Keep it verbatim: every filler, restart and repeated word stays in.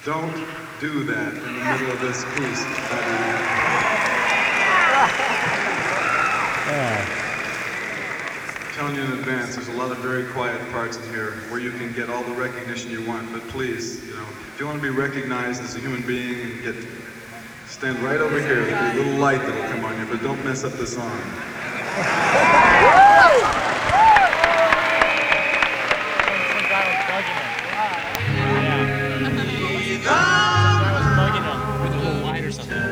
Don't do that in the middle of this piece. I'm telling you in advance, there's a lot of very quiet parts in here where you can get all the recognition you want, but please, you know, if you want to be recognized as a human being and get, stand right over here, there'll be a little light that'll come on you, but don't mess up the song.